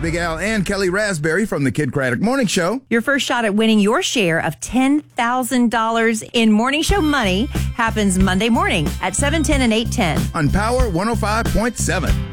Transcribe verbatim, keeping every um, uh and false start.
Big Al and Kelly Raspberry from the Kid Craddock Morning Show. Your first shot at winning your share of ten thousand dollars in Morning Show money happens Monday morning at seven ten and eight ten. On Power one oh five point seven.